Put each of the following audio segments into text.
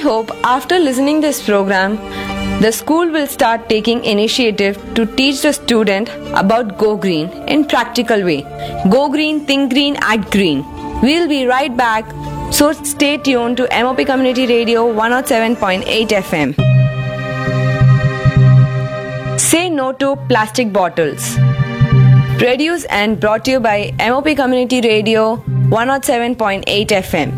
hope after listening this program, the school will start taking initiative to teach the student about Go Green in practical way. Go Green, Think Green, Act Green. We'll be right back, so stay tuned to MOP Community Radio 107.8 FM. Say no to plastic bottles. Produced and brought to you by MOP Community Radio 107.8 FM.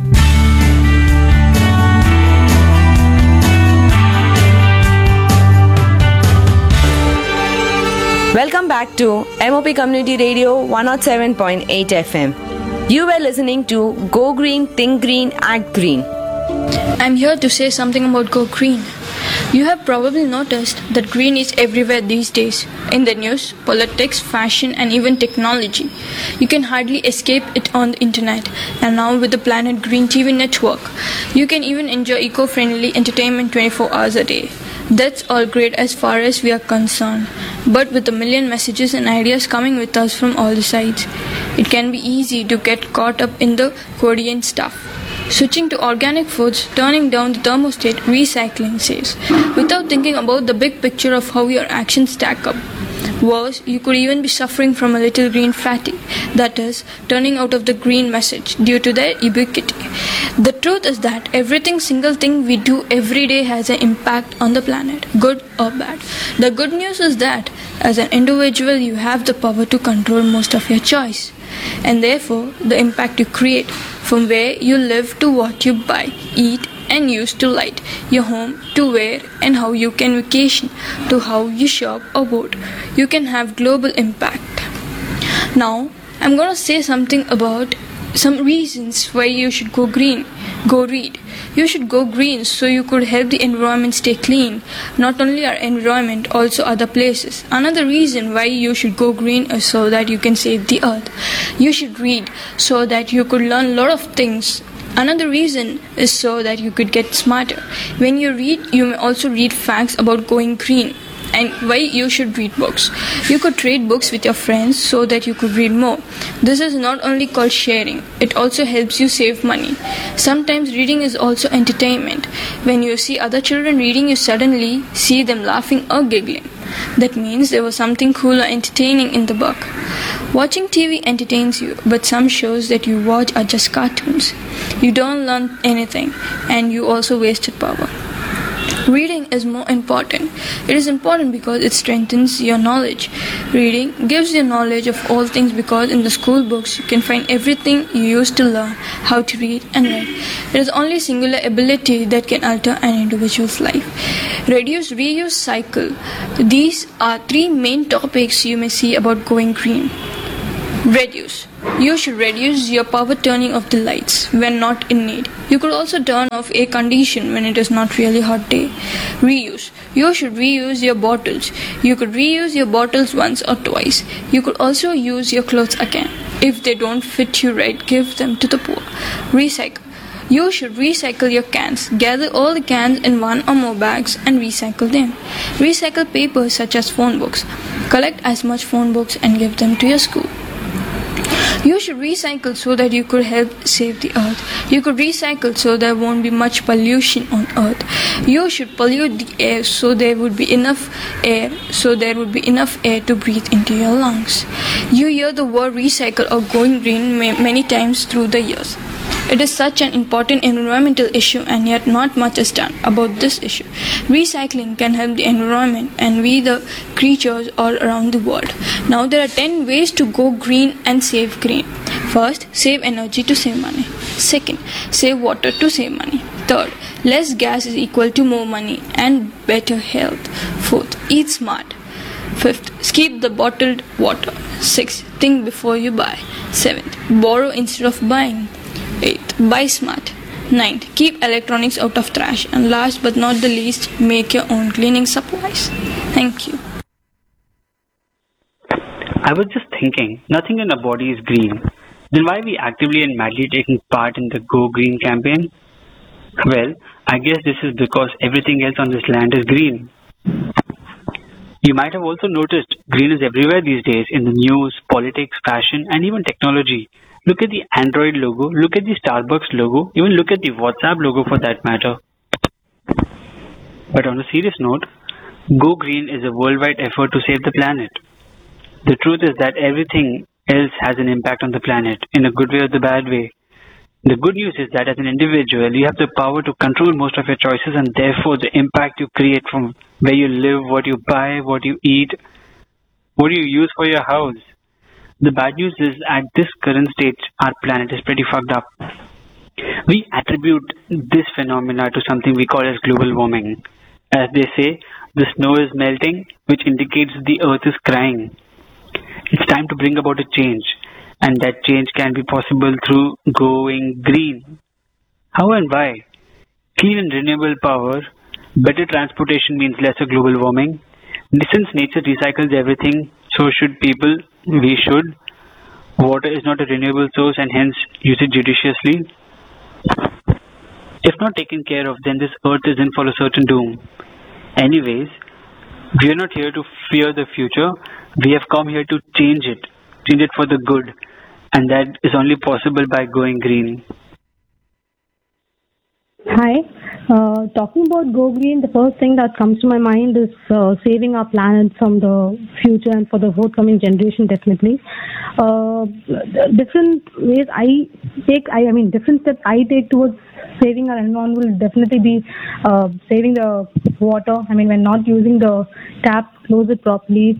Welcome back to MOP Community Radio 107.8 FM. You were listening to Go Green, Think Green, Act Green. I'm here to say something about Go Green. You have probably noticed that green is everywhere these days. In the news, politics, fashion, and even technology. You can hardly escape it on the internet. And now with the Planet Green TV network, you can even enjoy eco-friendly entertainment 24 hours a day. That's all great as far as we are concerned. But with a million messages and ideas coming with us from all the sides, it can be easy to get caught up in the quotidian stuff. Switching to organic foods, turning down the thermostat, recycling saves, without thinking about the big picture of how your actions stack up. Worse, you could even be suffering from a little green fatigue, that is, turning out of the green message due to their ubiquity. The truth is that every single thing we do every day has an impact on the planet, good or bad. The good news is that as an individual you have the power to control most of your choice, and therefore the impact you create, from where you live to what you buy, eat and use to light your home, to where and how you can vacation, to how you shop or vote. You can have global impact. Now, I'm going to say something about some reasons why you should go green. Go read. You should go green so you could help the environment stay clean. Not only our environment, also other places. Another reason why you should go green is so that you can save the earth. You should read so that you could learn a lot of things. Another reason is so that you could get smarter. When you read, you may also read facts about going green and why you should read books. You could trade books with your friends so that you could read more. This is not only called sharing, it also helps you save money. Sometimes reading is also entertainment. When you see other children reading, you suddenly see them laughing or giggling. That means there was something cool or entertaining in the book. Watching TV entertains you, but some shows that you watch are just cartoons. You don't learn anything, and you also wasted power. Reading is more important. It is important because it strengthens your knowledge. Reading gives you knowledge of all things because in the school books you can find everything you used to learn how to read and write. It is only singular ability that can alter an individual's life. Reduce, reuse, cycle. These are three main topics you may see about going green. Reduce. You should reduce your power turning off the lights when not in need. You could also turn off air condition when it is not really hot day. Reuse. You should reuse your bottles. You could reuse your bottles once or twice. You could also use your clothes again. If they don't fit you right, give them to the poor. Recycle. You should recycle your cans. Gather all the cans in one or more bags and recycle them. Recycle papers such as phone books. Collect as much phone books and give them to your school. You should recycle so that you could help save the earth. You could recycle so there won't be much pollution on earth. You should pollute the air so there would be enough air to breathe into your lungs. You hear the word recycle or going green many times through the years. It is such an important environmental issue and yet not much is done about this issue. Recycling can help the environment and we the creatures all around the world. Now there are 10 ways to go green and save green. First, save energy to save money. Second, save water to save money. Third, less gas is equal to more money and better health. Fourth, eat smart. Fifth, skip the bottled water. Sixth, think before you buy. Seventh, borrow instead of buying. 8th, buy smart. 9th, keep electronics out of trash. And last but not the least, make your own cleaning supplies. Thank you. I was just thinking, nothing in our body is green. Then why are we actively and madly taking part in the Go Green campaign? Well, I guess this is because everything else on this land is green. You might have also noticed green is everywhere these days in the news, politics, fashion, and even technology. Look at the Android logo, look at the Starbucks logo, even look at the WhatsApp logo for that matter. But on a serious note, Go Green is a worldwide effort to save the planet. The truth is that everything else has an impact on the planet, in a good way or the bad way. The good news is that as an individual, you have the power to control most of your choices and therefore the impact you create from where you live, what you buy, what you eat, what you use for your house. The bad news is at this current stage, our planet is pretty fucked up. We attribute this phenomena to something we call as global warming. As they say, the snow is melting, which indicates the earth is crying. It's time to bring about a change, and that change can be possible through going green. How and why? Clean and renewable power, better transportation means lesser global warming. Since nature recycles everything, so should people. We should. Water is not a renewable source and hence use it judiciously. If not taken care of, then this earth is in for a certain doom. Anyways, we are not here to fear the future. We have come here to change it for the good, and that is only possible by going green. Hi. Talking about Go Green, the first thing that comes to my mind is saving our planet from the future and for the forthcoming generation, definitely. Different ways different steps I take towards saving our environment will definitely be saving the water. When not using the tap, close it properly.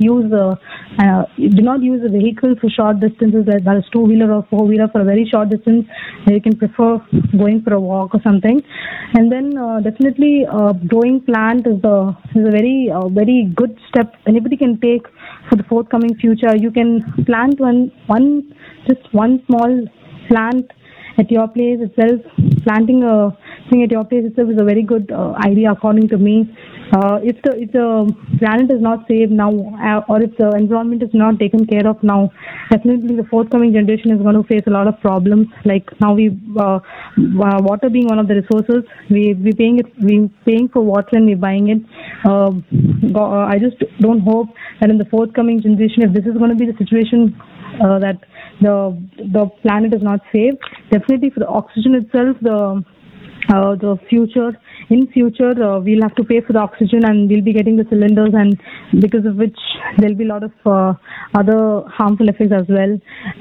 Do not use a vehicle for short distances, that is two-wheeler or four-wheeler for a very short distance. You can prefer going for a walk or something. And then definitely growing plant is a very good step anybody can take for the forthcoming future. You can plant one small plant at your place itself. Planting a thing at your place itself is a very good idea, according to me. If the planet is not saved now, or if the environment is not taken care of now, definitely the forthcoming generation is going to face a lot of problems. Like now, water being one of the resources, we paying for water and we're buying it. I just don't hope that in the forthcoming generation, if this is going to be the situation, that the planet is not saved. Definitely for the oxygen itself, the future we'll have to pay for the oxygen, and we'll be getting the cylinders, and because of which there'll be a lot of other harmful effects as well.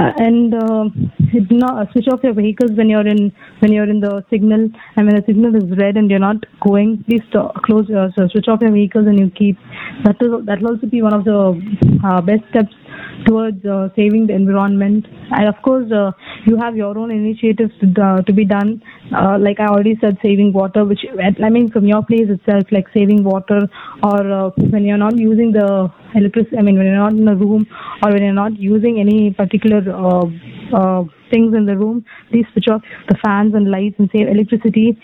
Switch off your vehicles when you're in the signal, and when the signal is red and you're not going, please switch off your vehicles and you keep that'll also be one of the best steps towards saving the environment. And of course, you have your own initiatives to be done. Like I already said, saving water, which from your place itself, like saving water, or when you're not using the electricity. When you're not in a room, or when you're not using any particular things in the room, please switch off the fans and lights and save electricity.